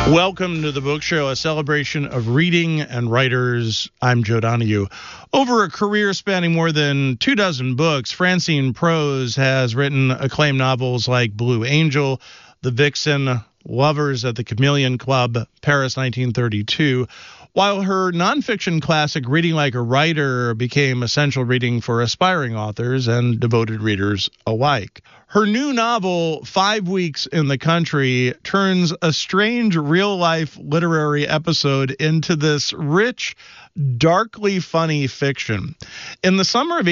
Welcome to the Book Show, a celebration of reading and writers. I'm Joe Donahue. Over a career spanning more than 24 books, Francine Prose has written acclaimed novels like Blue Angel, The Vixen, Lovers at the Chameleon Club, Paris 1932, while her nonfiction classic Reading Like a Writer became essential reading for aspiring authors and devoted readers alike. Her new novel, 5 Weeks in the Country, turns a strange real-life literary episode into this rich, darkly funny fiction. In the summer of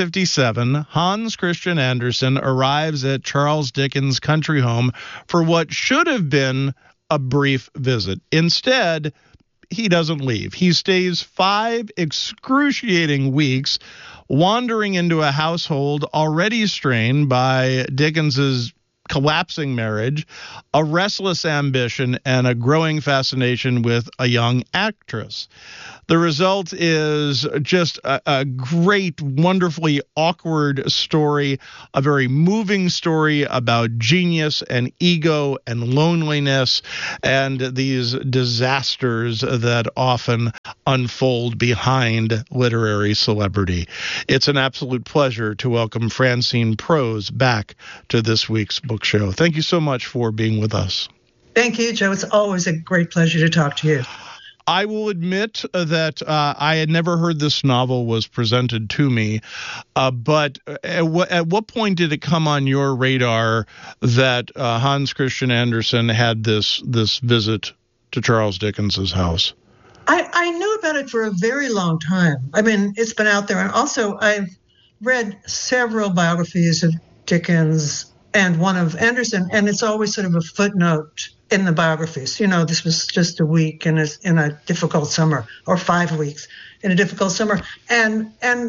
1857, Hans Christian Andersen arrives at Charles Dickens' country home for what should have been a brief visit. Instead, he doesn't leave. He stays 5 excruciating weeks, wandering into a household already strained by Dickens's collapsing marriage, a restless ambition, and a growing fascination with a young actress. The result is just a great, wonderfully awkward story, a very moving story about genius and ego and loneliness and these disasters that often unfold behind literary celebrity. It's an absolute pleasure to welcome Francine Prose back to this week's book show. Thank you so much for being with us. Thank you, Joe. It's always a great pleasure to talk to you. I will admit that I had never heard this novel was presented to me, but at what point did it come on your radar that Hans Christian Andersen had this visit to Charles Dickens's house? I knew about it for a very long time. I mean, it's been out there. And also, I've read several biographies of Dickens and one of Andersen, and it's always sort of a footnote in the biographies. You know, this was just a week in a difficult summer, or 5 weeks in a difficult summer. And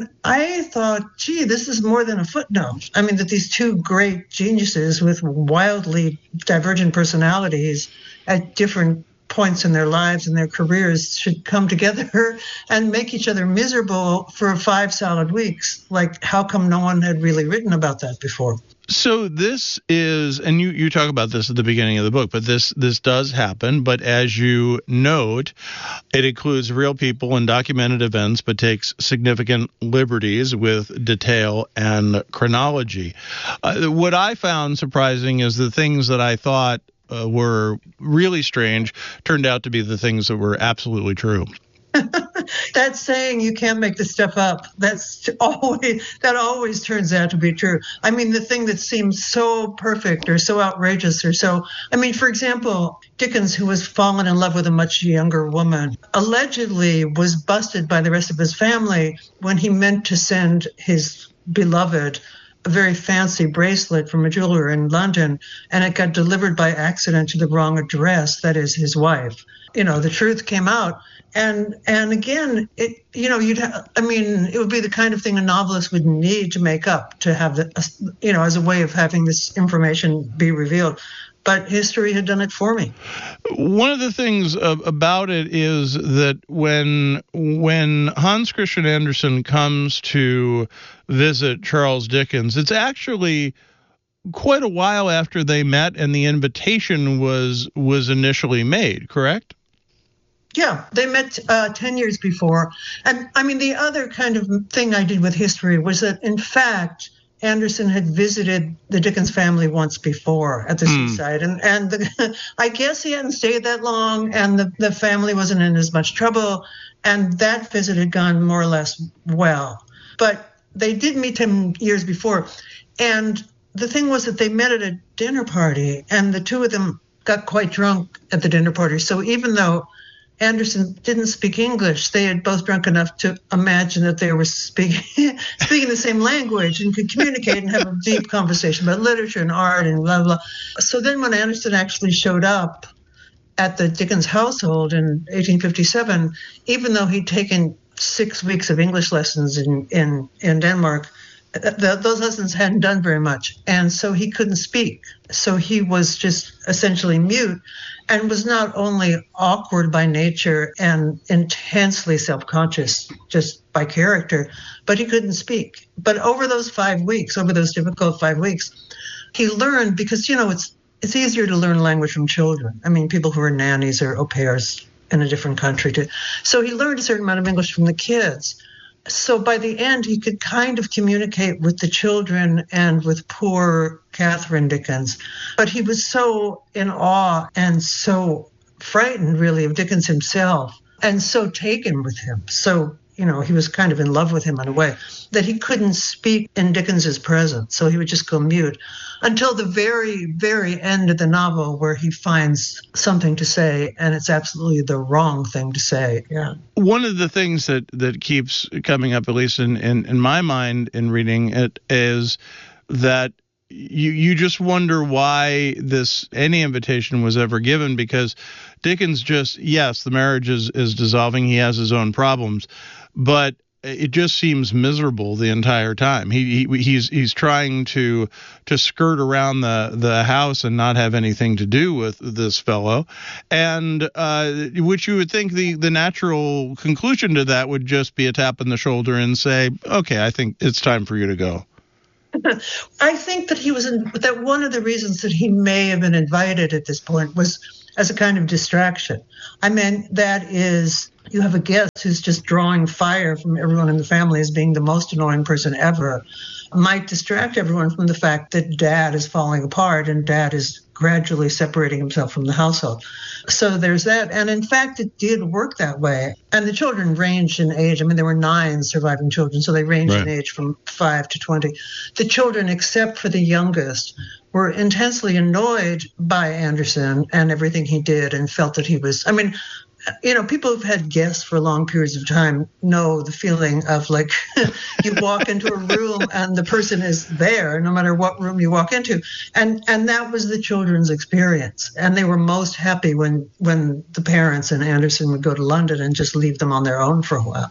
I thought, gee, this is more than a footnote. I mean, that these two great geniuses with wildly divergent personalities at different points in their lives and their careers should come together and make each other miserable for 5 solid weeks. Like, how come no one had really written about that before? So this is, and you talk about this at the beginning of the book, but this does happen. But as you note, it includes real people and documented events, but takes significant liberties with detail and chronology. What I found surprising is the things that I thought were really strange turned out to be the things that were absolutely true. That saying, you can't make this stuff up, that always turns out to be true. I mean, the thing that seems so perfect or so outrageous or so, I mean, for example, Dickens, who was fallen in love with a much younger woman, allegedly was busted by the rest of his family when he meant to send his beloved a very fancy bracelet from a jeweler in London, and it got delivered by accident to the wrong address, that is his wife. You know, the truth came out. And again, it would be the kind of thing a novelist would need to make up to have as a way of having this information be revealed. But history had done it for me. One of the things about it is that when Hans Christian Andersen comes to visit Charles Dickens, it's actually quite a while after they met and the invitation was initially made, correct? Yeah, they met 10 years before. And I mean, the other kind of thing I did with history was that, in fact, Andersen had visited the Dickens family once before at the seaside. And I guess he hadn't stayed that long, and the family wasn't in as much trouble. And that visit had gone more or less well. But they did meet him years before. And the thing was that they met at a dinner party, and the two of them got quite drunk at the dinner party. So even though Andersen didn't speak English, they had both drunk enough to imagine that they were speaking the same language and could communicate and have a deep conversation about literature and art and blah, blah. So then when Andersen actually showed up at the Dickens household in 1857, even though he'd taken 6 weeks of English lessons in Denmark, those lessons hadn't done very much. And so he couldn't speak. So he was just essentially mute and was not only awkward by nature and intensely self-conscious just by character, but he couldn't speak. But over those 5 weeks, over those difficult 5 weeks, he learned, because, it's it's easier to learn language from children. I mean, people who are nannies or au pairs in a different country too. So he learned a certain amount of English from the kids. So by the end, he could kind of communicate with the children and with poor Catherine Dickens. But he was so in awe and so frightened, really, of Dickens himself and so taken with him. So, he was kind of in love with him in a way, that he couldn't speak in Dickens's presence. So he would just go mute until the very, very end of the novel, where he finds something to say, and it's absolutely the wrong thing to say. Yeah. One of the things that keeps coming up, at least in my mind in reading it, is that you just wonder why any invitation was ever given, because Dickens yes, the marriage is dissolving. He has his own problems, but it just seems miserable the entire time. He's trying to skirt around the house and not have anything to do with this fellow, and which you would think the natural conclusion to that would just be a tap on the shoulder and say, okay, I think it's time for you to go. I think that that one of the reasons that he may have been invited at this point was as a kind of distraction. I mean, that is, you have a guest who's just drawing fire from everyone in the family as being the most annoying person ever, might distract everyone from the fact that Dad is falling apart and Dad is gradually separating himself from the household. So there's that. And in fact, it did work that way. And the children ranged in age. I mean, there were 9 surviving children, so they ranged in age from 5 to 20. The children, except for the youngest, were intensely annoyed by Anderson and everything he did, and felt that he was, people who've had guests for long periods of time know the feeling of, like, you walk into a room and the person is there no matter what room you walk into. And that was the children's experience. And they were most happy when the parents and Anderson would go to London and just leave them on their own for a while.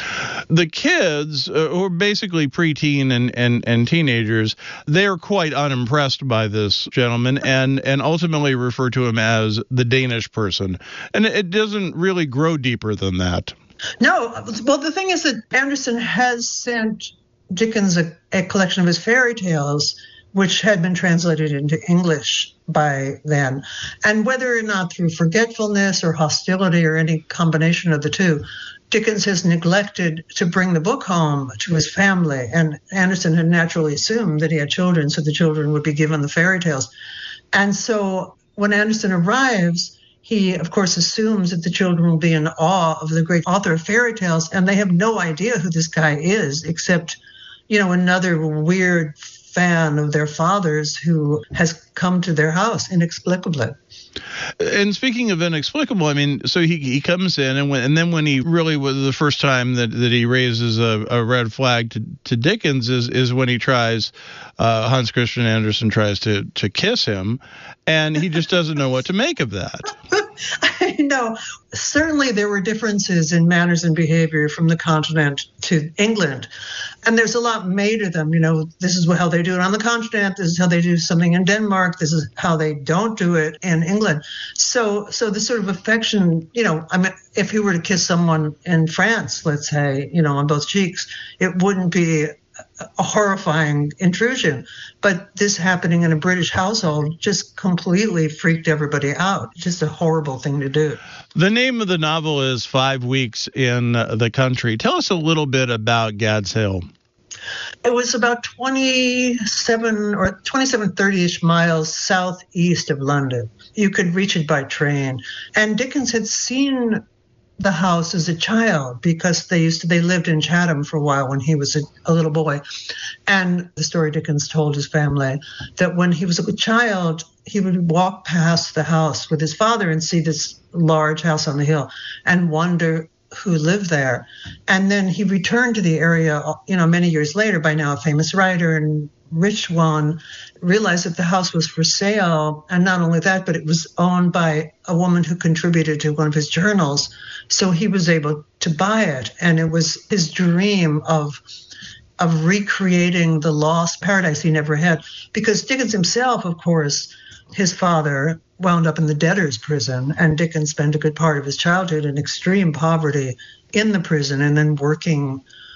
The kids, who are basically preteen and teenagers, they are quite unimpressed by this gentleman and ultimately refer to him as the Danish person. And it doesn't really grow deeper than that. No. Well, the thing is that Anderson has sent Dickens a collection of his fairy tales, which had been translated into English by then. And whether or not through forgetfulness or hostility or any combination of the two, Dickens has neglected to bring the book home to his family, and Anderson had naturally assumed that he had children, so the children would be given the fairy tales. And so when Anderson arrives, he, of course, assumes that the children will be in awe of the great author of fairy tales, and they have no idea who this guy is, except, another weird fan of their father's who has come to their house inexplicably. And speaking of inexplicable, so he comes in, and then when he really was the first time that he raises a red flag to Dickens is when he tries, Hans Christian Andersen tries to kiss him, and he just doesn't know what to make of that. I know. Certainly there were differences in manners and behavior from the continent to England. And there's a lot made of them. This is how they do it on the continent. This is how they do something in Denmark. This is how they don't do it in England. So the sort of affection, if he were to kiss someone in France, let's say, on both cheeks, it wouldn't be a horrifying intrusion. But this happening in a British household just completely freaked everybody out. Just a horrible thing to do. The name of the novel is 5 Weeks in the Country. Tell us a little bit about Gad's Hill. It was about 27 or 30-ish miles southeast of London. You could reach it by train. And Dickens had seen the house as a child because they lived in Chatham for a while when he was a little boy. And the story Dickens told his family that when he was a child, he would walk past the house with his father and see this large house on the hill and wonder who lived there. And then he returned to the area, many years later, by now a famous writer and rich one, realized that the house was for sale. And not only that, but it was owned by a woman who contributed to one of his journals. So he was able to buy it. And it was his dream of recreating the lost paradise he never had. Because Dickens himself, of course, his father wound up in the debtor's prison, and Dickens spent a good part of his childhood in extreme poverty in the prison and then working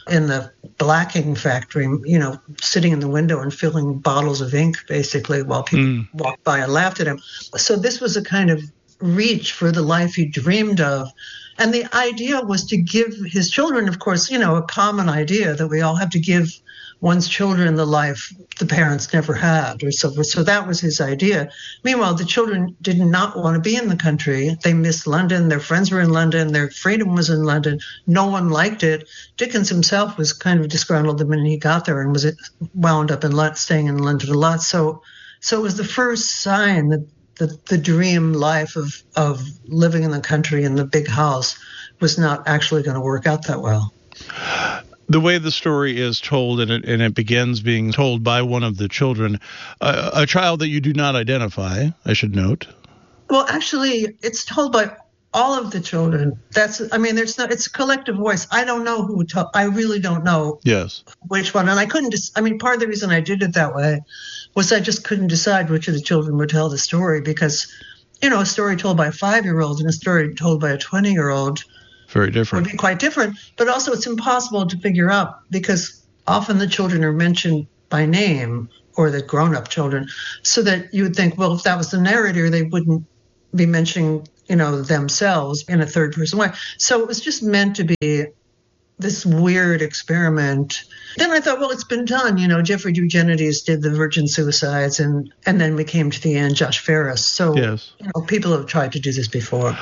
in the blacking factory, sitting in the window and filling bottles of ink, basically, while people walked by and laughed at him. So this was a kind of reach for the life he dreamed of. And the idea was to give his children, of course, a common idea that we all have to give one's children the life the parents never had, or so forth. So that was his idea. Meanwhile, the children did not want to be in the country. They missed London. Their friends were in London. Their freedom was in London. No one liked it. Dickens himself was kind of disgruntled the minute he got there and was wound up staying in London a lot. So it was the first sign that the dream life of living in the country in the big house was not actually going to work out that well. The way the story is told, and it begins being told by one of the children, a child that you do not identify, I should note. Well, actually, it's told by all of the children. It's a collective voice. I don't know who I really don't know. Yes. Which one. And I couldn't part of the reason I did it that way was I just couldn't decide which of the children would tell the story because, a story told by a 5-year-old and a story told by a 20-year-old very different. Would be quite different, but also it's impossible to figure out because often the children are mentioned by name or the grown-up children, so that you would think, well, if that was the narrator, they wouldn't be mentioning, themselves in a third-person way. So it was just meant to be this weird experiment. Then I thought, well, it's been done. Jeffrey Eugenides did the Virgin Suicides, and then we came to the end, Josh Ferris. So yes. People have tried to do this before.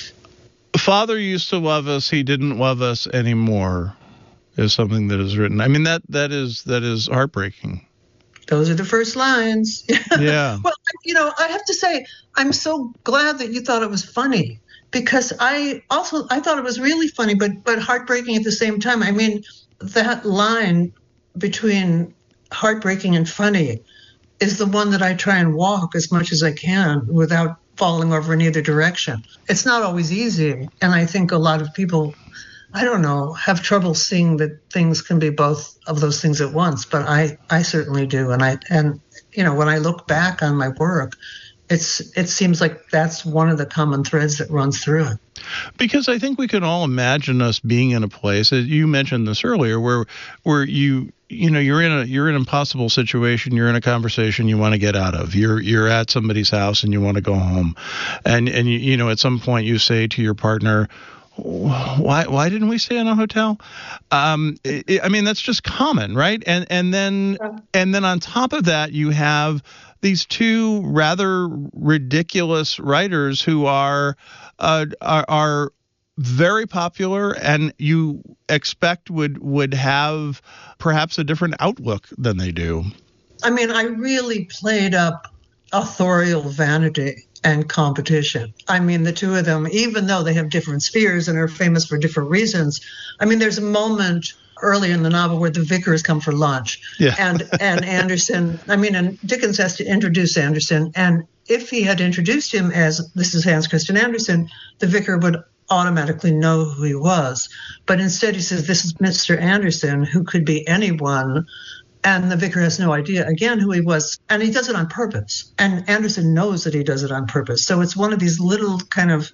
Father used to love us, he didn't love us anymore, is something that is written. I mean, that is heartbreaking. Those are the first lines. Yeah. Well, I have to say, I'm so glad that you thought it was funny because I thought it was really funny, but heartbreaking at the same time. I mean, that line between heartbreaking and funny is the one that I try and walk as much as I can without falling over in either direction. It's not always easy. And I think a lot of people, have trouble seeing that things can be both of those things at once. But I certainly do. And when I look back on my work, it seems like that's one of the common threads that runs through it. Because I think we can all imagine us being in a place, you mentioned this earlier, where you're in an impossible situation, you're in a conversation you want to get out of. You're at somebody's house and you want to go home. And at some point you say to your partner, why didn't we stay in a hotel? That's just common, right? And then on top of that, you have these two rather ridiculous writers who are very popular and you expect would have perhaps a different outlook than they do. I mean, I really played up authorial vanity and competition. I mean, the two of them, even though they have different spheres and are famous for different reasons, there's a moment early in the novel where the vicars come for lunch. Yeah. And Anderson, and Dickens has to introduce Anderson. And if he had introduced him as, this is Hans Christian Andersen, the vicar would automatically know who he was. But instead he says, this is Mr. Anderson, who could be anyone. And the vicar has no idea, again, who he was. And he does it on purpose. And Anderson knows that he does it on purpose. So it's one of these little kind of,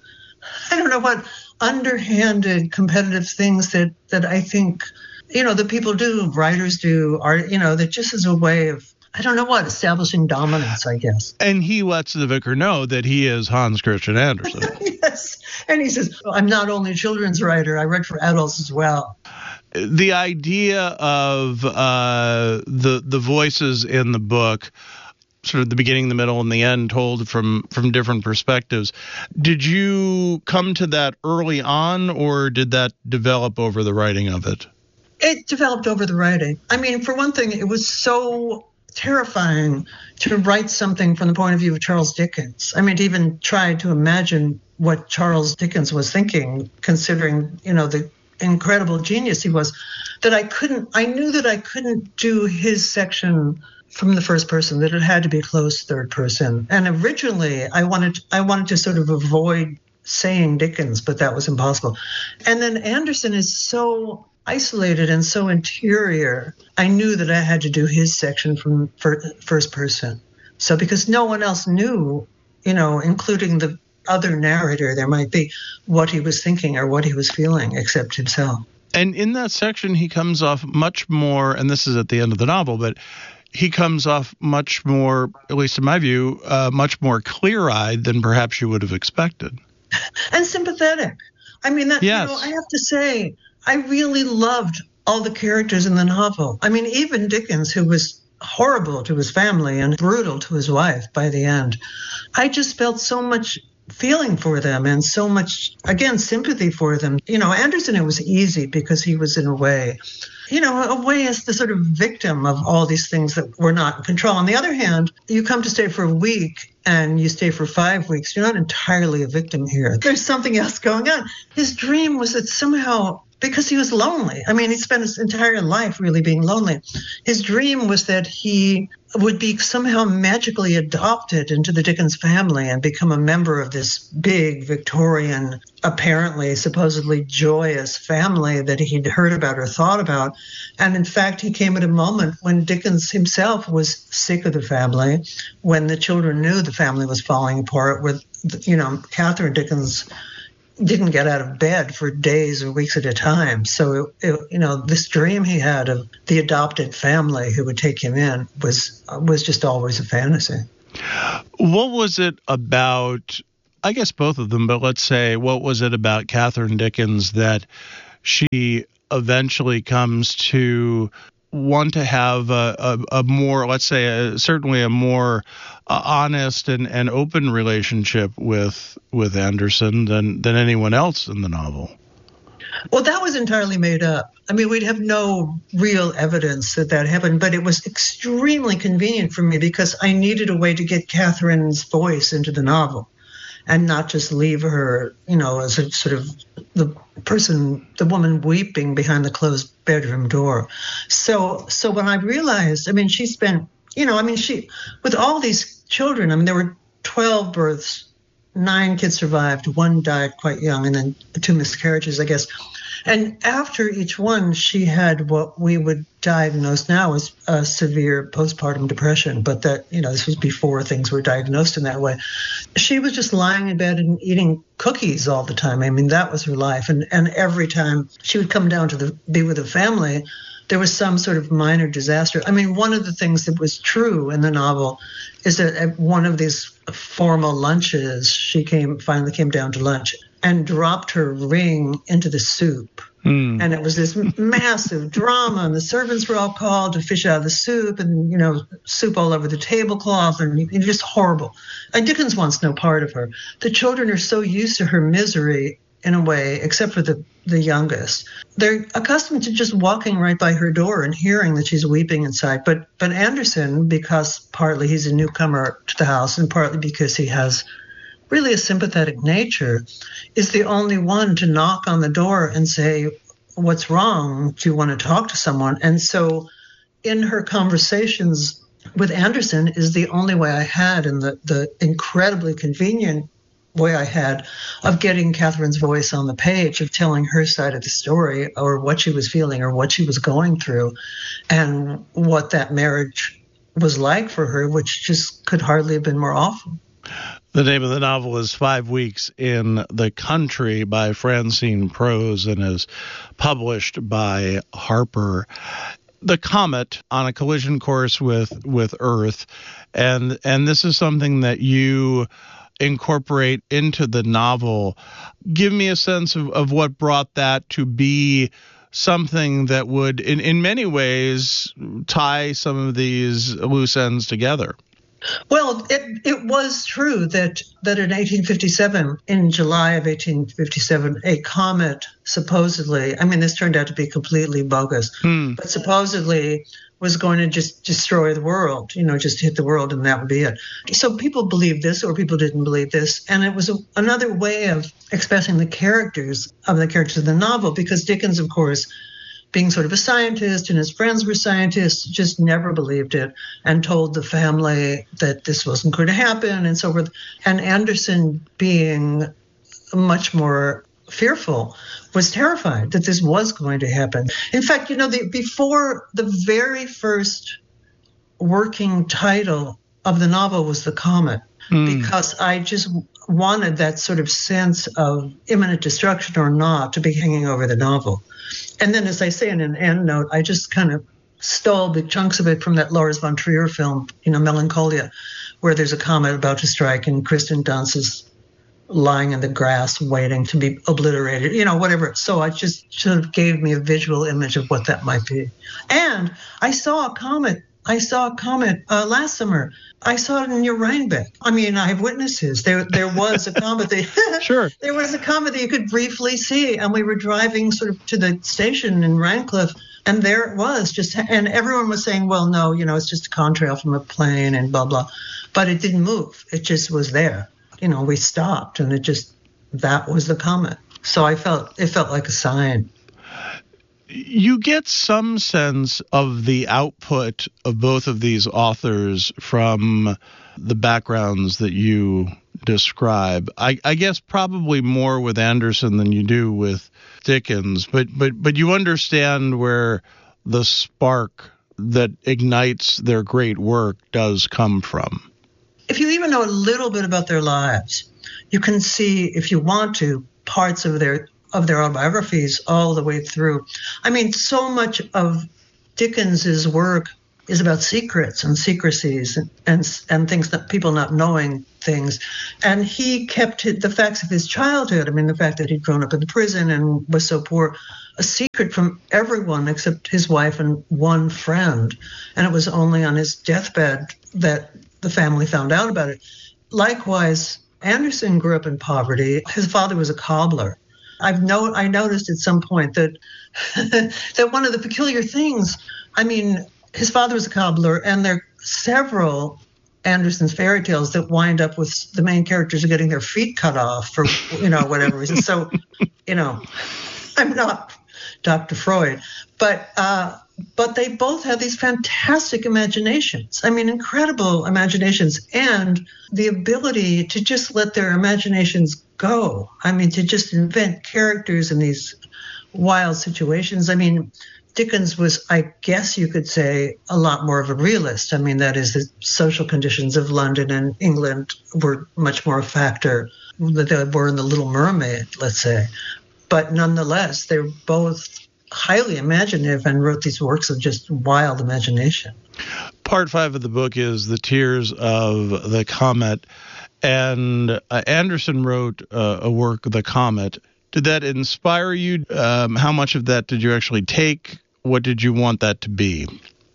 underhanded competitive things that I think, that people do, writers do, that just is a way of, establishing dominance, I guess. And he lets the vicar know that he is Hans Christian Andersen. Yes. And he says, I'm not only a children's writer, I write for adults as well. The idea of the voices in the book, sort of the beginning, the middle, and the end, told from different perspectives. Did you come to that early on, or did that develop over the writing of it? It developed over the writing. For one thing, it was so terrifying to write something from the point of view of Charles Dickens. To even try to imagine what Charles Dickens was thinking, considering, the incredible genius he was, that I knew that I couldn't do his section from the first person, that it had to be close third person. And originally I wanted to sort of avoid saying Dickens, but that was impossible. And then Anderson is so isolated and so interior, I knew that I had to do his section from first person. So because no one else knew, including the other narrator, there might be, what he was thinking or what he was feeling except himself. And in that section, he comes off much more, and this is at the end of the novel, but he comes off much more, at least in my view, much more clear-eyed than perhaps you would have expected. And sympathetic. I mean, that, yes. I have to say, I really loved all the characters in the novel. I mean, even Dickens, who was horrible to his family and brutal to his wife by the end, I just felt so much feeling for them and so much, again, sympathy for them. Anderson, it was easy because he was in a way as the sort of victim of all these things that were not in control. On the other hand, you come to stay for a week and you stay for 5 weeks. You're not entirely a victim here. There's something else going on. His dream was that somehow, because he was lonely. I mean, he spent his entire life really being lonely. His dream was that he would be somehow magically adopted into the Dickens family and become a member of this big Victorian, apparently, supposedly joyous family that he'd heard about or thought about. And in fact, he came at a moment when Dickens himself was sick of the family, when the children knew the family was falling apart, with, Catherine Dickens didn't get out of bed for days or weeks at a time. So, this dream he had of the adopted family who would take him in was just always a fantasy. What was it about, I guess both of them, but let's say, what was it about Catherine Dickens that she eventually comes to want to have a more, let's say, certainly a more honest and open relationship with Anderson than anyone else in the novel? Well, that was entirely made up. I mean, we'd have no real evidence that happened, but it was extremely convenient for me because I needed a way to get Catherine's voice into the novel and not just leave her, as a sort of the woman weeping behind the closed bedroom door. So when I realized, she spent, with all these children, there were 12 births, 9 kids survived, 1 died quite young, and then 2 miscarriages, I guess. And after each one, she had what we would diagnose now as a severe postpartum depression, but that, this was before things were diagnosed in that way. She was just lying in bed and eating cookies all the time. That was her life. And every time she would come down to be with the family, there was some sort of minor disaster. One of the things that was true in the novel is that at one of these formal lunches, she finally came down to lunch and dropped her ring into the soup. And it was this massive drama, and the servants were all called to fish out of the soup, and, soup all over the tablecloth, and just horrible. And Dickens wants no part of her. The children are so used to her misery, in a way, except for the youngest. They're accustomed to just walking right by her door and hearing that she's weeping inside. But Anderson, because partly he's a newcomer to the house and partly because he has really a sympathetic nature, is the only one to knock on the door and say, "What's wrong? Do you want to talk to someone?" And so in her conversations with Anderson is the only way I had, and the incredibly convenient way I had of getting Catherine's voice on the page, of telling her side of the story, or what she was feeling or what she was going through, and what that marriage was like for her, which just could hardly have been more awful. The name of the novel is 5 Weeks in the Country by Francine Prose and is published by Harper. The comet on a collision course with Earth, and this is something that you incorporate into the novel. Give me a sense of what brought that to be something that would, in many ways, tie some of these loose ends together. Well, it was true that in 1857, in July of 1857, a comet supposedly, this turned out to be completely bogus, but supposedly was going to just destroy the world, just hit the world and that would be it. So people believed this or people didn't believe this. And it was another way of expressing the characters of the novel, because Dickens, of course, being sort of a scientist and his friends were scientists, just never believed it and told the family that this wasn't going to happen and so forth. And Anderson, being much more fearful, was terrified that this was going to happen. In fact, before the very first working title of the novel was The Comet, because I just wanted that sort of sense of imminent destruction or not to be hanging over the novel. And then, as I say in an endnote, I just kind of stole big chunks of it from that Lars von Trier film, Melancholia, where there's a comet about to strike and Kristen Dunst is lying in the grass waiting to be obliterated, whatever. So I just sort of gave me a visual image of what that might be. And I saw a comet last summer. I saw it near Rhinebeck. I mean, I have witnesses. There was a comet. Sure. There was a comet that you could briefly see, and we were driving sort of to the station in Rhinecliff, and there it was. And everyone was saying, well, no, it's just a contrail from a plane and blah, blah. But it didn't move. It just was there. We stopped, and that was the comet. So it felt like a sign. You get some sense of the output of both of these authors from the backgrounds that you describe. I guess probably more with Anderson than you do with Dickens, but you understand where the spark that ignites their great work does come from. If you even know a little bit about their lives, you can see, if you want to, parts of their autobiographies all the way through. I mean, so much of Dickens's work is about secrets and secrecies and things, that people not knowing things. And he kept the facts of his childhood, the fact that he'd grown up in the prison and was so poor, a secret from everyone except his wife and one friend. And it was only on his deathbed that the family found out about it. Likewise, Anderson grew up in poverty. His father was a cobbler. I noticed at some point that that one of the peculiar things, his father was a cobbler, and there are several Anderson's fairy tales that wind up with the main characters getting their feet cut off for, whatever reason. So, I'm not Dr. Freud, but they both have these fantastic imaginations. Incredible imaginations, and the ability to just let their imaginations go. To just invent characters in these wild situations. Dickens was, I guess you could say, a lot more of a realist. That is, the social conditions of London and England were much more a factor than they were in The Little Mermaid, let's say. But nonetheless, they're both highly imaginative and wrote these works of just wild imagination. Part 5 of the book is The Tears of the Comet. And Anderson wrote a work, The Comet. Did that inspire you? How much of that did you actually take? What did you want that to be?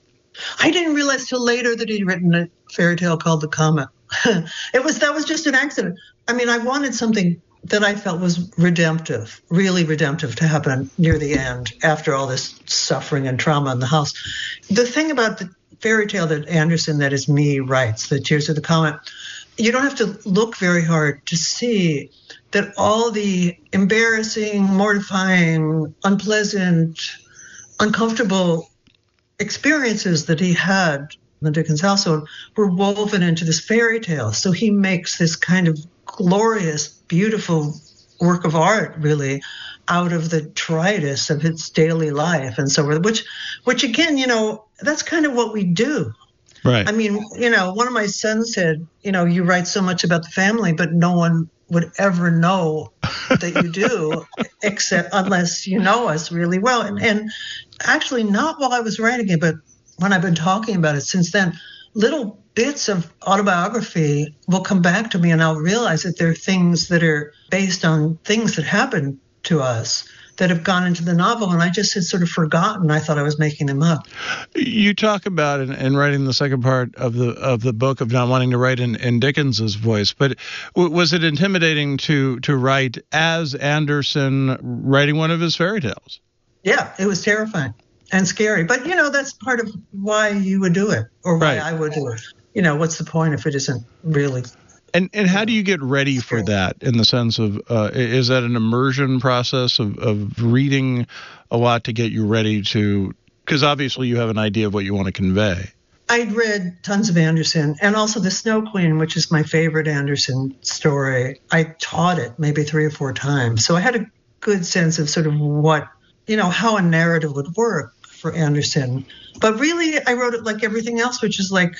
I didn't realize till later that he'd written a fairy tale called The Comet. That was just an accident. I wanted something that I felt was redemptive, really redemptive, to happen near the end after all this suffering and trauma in the house. The thing about the fairy tale that Anderson, that is me, writes, The Tears of the Comet, you don't have to look very hard to see that all the embarrassing, mortifying, unpleasant, uncomfortable experiences that he had in the Dickens household were woven into this fairy tale. So he makes this kind of glorious, beautiful work of art, really, out of the detritus of its daily life and so forth, which again, that's kind of what we do. Right. One of my sons said, you write so much about the family, but no one would ever know that you do, except unless you know us really well. And actually, not while I was writing it, but when I've been talking about it since then, little bits of autobiography will come back to me, and I'll realize that there are things that are based on things that happened to us that have gone into the novel, and I just had sort of forgotten. I thought I was making them up. You talk about in writing the second part of the book of not wanting to write in Dickens's voice, but was it intimidating to write as Anderson writing one of his fairy tales? Yeah, it was terrifying and scary, but that's part of why you would do it, or why right. I would do it. What's the point if it isn't really? And how do you get ready for that, in the sense of, is that an immersion process of reading a lot to get you ready to, because obviously you have an idea of what you want to convey. I'd read tons of Anderson, and also The Snow Queen, which is my favorite Anderson story. I taught it maybe 3 or 4 times. So I had a good sense of sort of what, how a narrative would work for Anderson. But really, I wrote it like everything else, which is like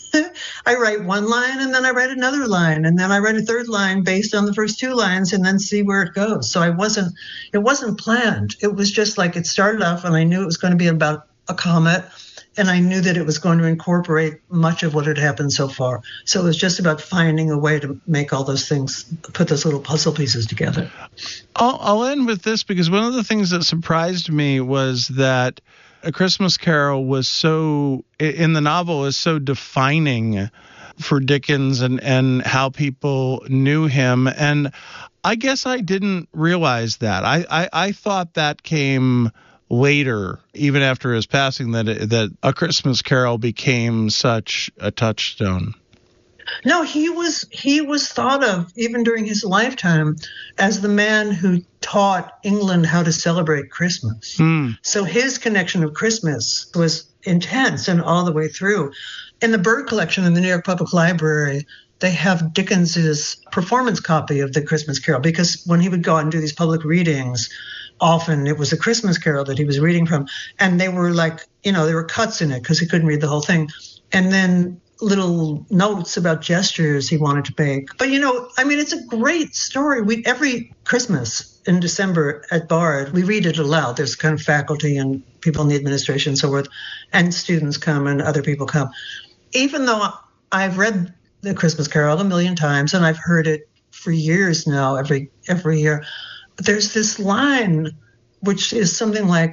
I write one line and then I write another line and then I write a third line based on the first two lines and then see where it goes. So it wasn't planned. It was just like it started off and I knew it was going to be about a comet and I knew that it was going to incorporate much of what had happened so far. So it was just about finding a way to make all those things, put those little puzzle pieces together. I'll end with this because one of the things that surprised me was that A Christmas Carol was so, in the novel, is so defining for Dickens and how people knew him. And I guess I didn't realize that. I thought that came later, even after his passing, that A Christmas Carol became such a touchstone. No, he was thought of, even during his lifetime, as the man who taught England how to celebrate Christmas. So his connection of Christmas was intense and all the way through. In the Bird collection in the New York Public Library, they have Dickens's performance copy of the Christmas Carol, because when he would go out and do these public readings, often it was a Christmas Carol that he was reading from. And they were like, there were cuts in it because he couldn't read the whole thing. And then little notes about gestures he wanted to make. But, it's a great story. Every Christmas in December at Bard, we read it aloud. There's kind of faculty and people in the administration and so forth, and students come and other people come. Even though I've read the Christmas Carol a million times and I've heard it for years now, every year, there's this line which is something like,